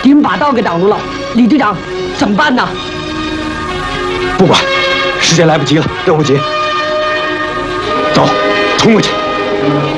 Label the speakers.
Speaker 1: 敌人把道给挡住了，李队长怎么办呢？
Speaker 2: 不管，时间来不及了，等不及。走，冲过去！